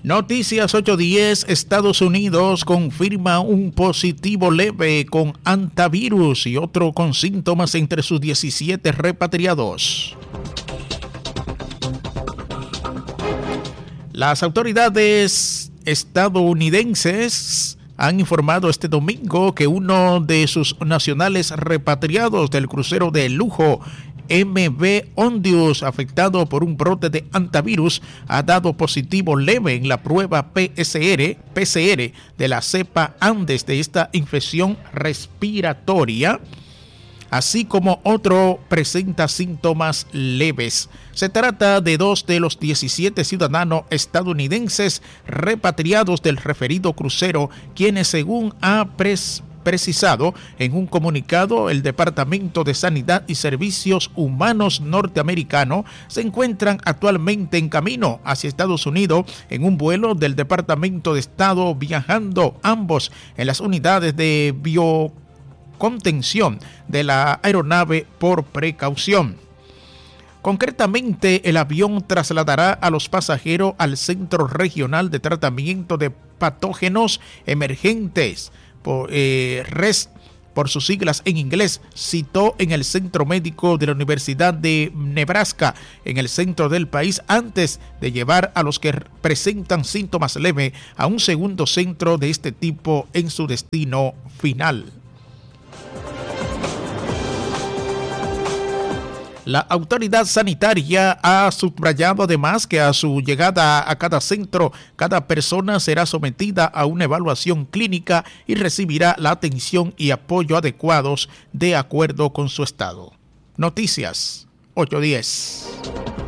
Noticias 810, Estados Unidos confirma un positivo leve con hantavirus y otro con síntomas entre sus 17 repatriados. Las autoridades estadounidenses han informado este domingo que uno de sus nacionales repatriados del crucero de lujo MV Ondius, afectado por un brote de hantavirus, ha dado positivo leve en la prueba PCR de la cepa Andes de esta infección respiratoria, así como otro presenta síntomas leves. Se trata de 2 de los 17 ciudadanos estadounidenses repatriados del referido crucero, quienes, según ha precisado en un comunicado el Departamento de Sanidad y Servicios Humanos norteamericano, se encuentran actualmente en camino hacia Estados Unidos en un vuelo del Departamento de Estado, viajando ambos en las unidades de biocontención de la aeronave por precaución. Concretamente, el avión trasladará a los pasajeros al Centro Regional de Tratamiento de Patógenos Emergentes, REST por sus siglas en inglés, citó en el Centro Médico de la Universidad de Nebraska, en el centro del país, antes de llevar a los que presentan síntomas leves a un segundo centro de este tipo en su destino final. La autoridad sanitaria ha subrayado además que a su llegada a cada centro, cada persona será sometida a una evaluación clínica y recibirá la atención y apoyo adecuados de acuerdo con su estado. Noticias 810.